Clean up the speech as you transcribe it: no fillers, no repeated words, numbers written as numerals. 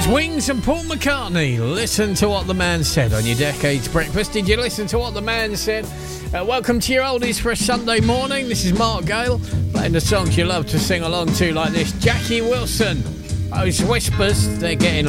Wings and Paul McCartney. Listen to what the man said on your Decades Breakfast. Did you listen to what the man said? Welcome to your oldies for a Sunday morning. This is Mark Gale, playing the songs you love to sing along to like this. Jackie Wilson, those whispers, they're getting